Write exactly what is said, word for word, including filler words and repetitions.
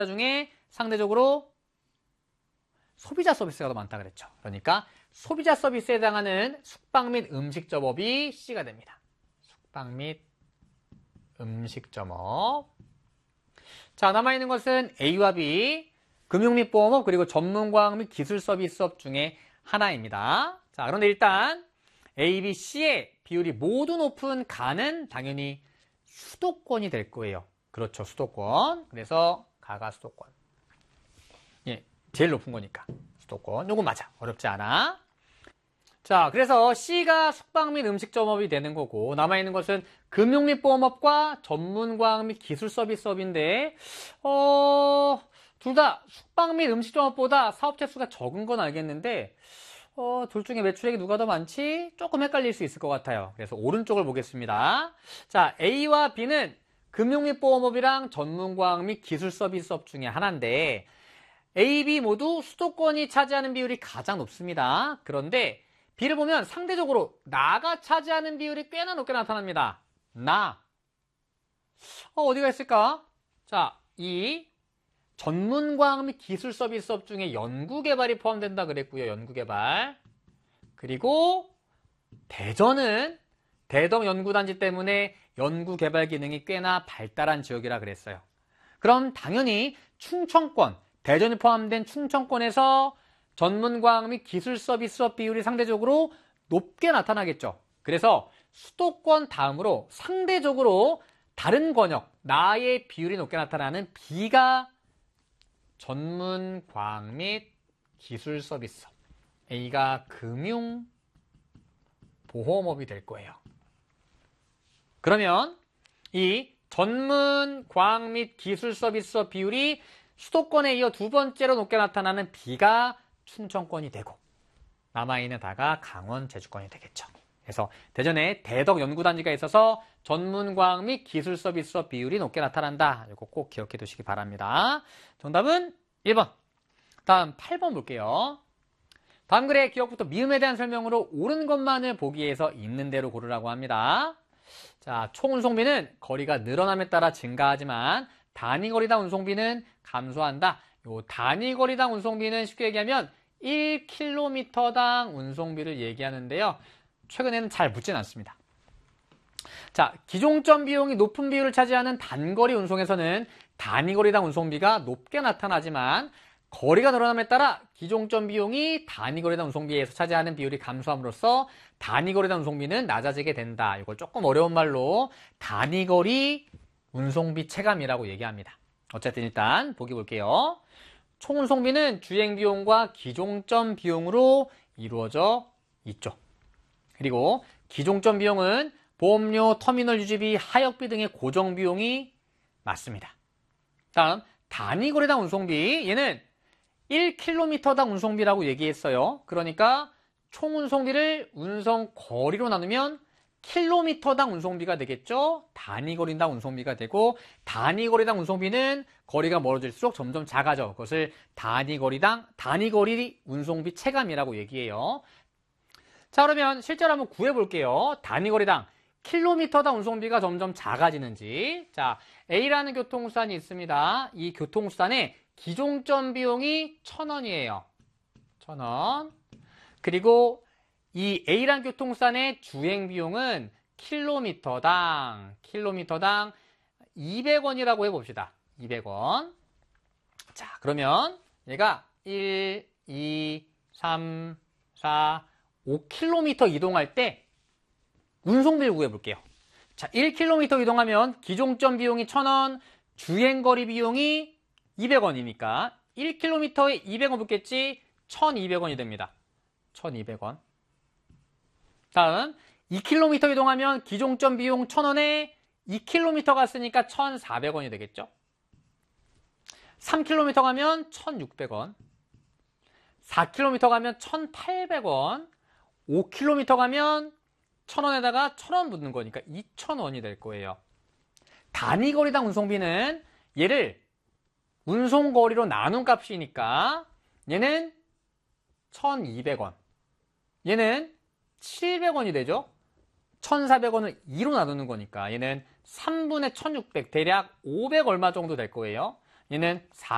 중에 상대적으로 소비자 서비스가 더 많다 그랬죠. 그러니까 소비자 서비스에 해당하는 숙박 및 음식점업이 C가 됩니다. 숙박 및 음식점업. 자, 남아있는 것은 A와 B, 금융 및 보험업, 그리고 전문과학 및 기술 서비스업 중에 하나입니다. 자, 그런데 일단 A, B, C의 비율이 모두 높은 가는 당연히 수도권이 될 거예요. 그렇죠, 수도권. 그래서 가가 수도권. 예, 제일 높은 거니까 수도권. 요거 맞아, 어렵지 않아. 자, 그래서 C가 숙박 및 음식점업이 되는 거고, 남아있는 것은 금융 및 보험업과 전문과학 및 기술 서비스업인데, 어, 둘 다 숙박 및 음식점업보다 사업체 수가 적은 건 알겠는데, 어, 둘 중에 매출액이 누가 더 많지? 조금 헷갈릴 수 있을 것 같아요. 그래서 오른쪽을 보겠습니다. 자, A와 B는 금융 및 보험업이랑 전문과학 및 기술 서비스업 중에 하나인데, A, B 모두 수도권이 차지하는 비율이 가장 높습니다. 그런데 B를 보면 상대적으로 나가 차지하는 비율이 꽤나 높게 나타납니다. 나. 어, 어디가 있을까? 자, 이 전문과학 및 기술 서비스업 중에 연구개발이 포함된다 그랬고요. 연구개발. 그리고 대전은 대덕 연구단지 때문에 연구개발 기능이 꽤나 발달한 지역이라 그랬어요. 그럼 당연히 충청권, 대전이 포함된 충청권에서 전문과학 및 기술 서비스업 비율이 상대적으로 높게 나타나겠죠. 그래서 수도권 다음으로 상대적으로 다른 권역, 나의 비율이 높게 나타나는 B가 전문과학 및 기술 서비스업, A가 금융, 보험업이 될 거예요. 그러면 이 전문과학 및 기술 서비스업 비율이 수도권에 이어 두 번째로 높게 나타나는 B가 충청권이 되고, 남아있는 다가 강원, 제주권이 되겠죠. 그래서 대전에 대덕 연구단지가 있어서 전문과학 및 기술 서비스업 비율이 높게 나타난다. 이거 꼭 기억해 두시기 바랍니다. 정답은 일 번. 다음 팔 번 볼게요. 다음 글의 기억부터 미음에 대한 설명으로 옳은 것만을 보기 위해서 있는 대로 고르라고 합니다. 자, 총 운송비는 거리가 늘어남에 따라 증가하지만 단위거리당 운송비는 감소한다. 요 단위거리당 운송비는 쉽게 얘기하면 일 킬로미터당 운송비를 얘기하는데요. 최근에는 잘 묻진 않습니다. 자, 기종점 비용이 높은 비율을 차지하는 단거리 운송에서는 단위거리당 운송비가 높게 나타나지만 거리가 늘어남에 따라 기종점 비용이 단위거리당 운송비에서 차지하는 비율이 감소함으로써 단위거리당 운송비는 낮아지게 된다. 이걸 조금 어려운 말로 단위거리 운송비 체감이라고 얘기합니다. 어쨌든 일단 보기 볼게요. 총 운송비는 주행 비용과 기종점 비용으로 이루어져 있죠. 그리고 기종점 비용은 보험료, 터미널 유지비, 하역비 등의 고정 비용이 맞습니다. 다음 단위거리당 운송비, 얘는 일 킬로미터당 운송비라고 얘기했어요. 그러니까 총 운송비를 운송 거리로 나누면 킬로미터당 운송비가 되겠죠. 단위거리당 운송비가 되고, 단위거리당 운송비는 거리가 멀어질수록 점점 작아져. 그것을 단위거리당 단위거리 운송비 체감이라고 얘기해요. 자, 그러면 실제로 한번 구해볼게요. 단위거리당 킬로미터당 운송비가 점점 작아지는지. 자, A라는 교통수단이 있습니다. 이 교통수단의 기종점 비용이 천 원이에요. 천 원. 그리고 이 A라는 교통수단의 주행 비용은 킬로미터당, 킬로미터당 이백 원이라고 해봅시다. 이백 원. 자, 그러면 얘가 일, 이, 삼, 사, 오 킬로미터 이동할 때 운송비를 구해볼게요. 자, 일 킬로미터 이동하면 기종점 비용이 천 원, 주행거리 비용이 이백 원이니까 일 킬로미터에 이백 원 붙겠지, 천이백 원이 됩니다. 천이백 원. 다음 이 킬로미터 이동하면 기종점 비용 천 원에 이 킬로미터 갔으니까 천사백 원이 되겠죠. 삼 킬로미터 가면 천육백 원, 사 킬로미터 가면 천팔백 원, 오 킬로미터 가면 천 원에다가 천 원 붙는 거니까 이천 원이 될 거예요. 단위거리당 운송비는 얘를 운송거리로 나눈 값이니까 얘는 천이백 원, 얘는 칠백 원이 되죠. 천사백 원을 이로 나누는 거니까 얘는 삼분의 천육백, 대략 오백 얼마 정도 될 거예요. 얘는 사